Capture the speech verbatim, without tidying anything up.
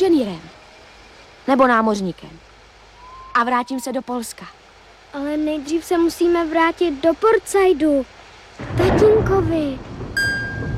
inženýrem. Nebo námořníkem. A vrátím se do Polska. Ale nejdřív se musíme vrátit do Portsaidu. Tatínkovi.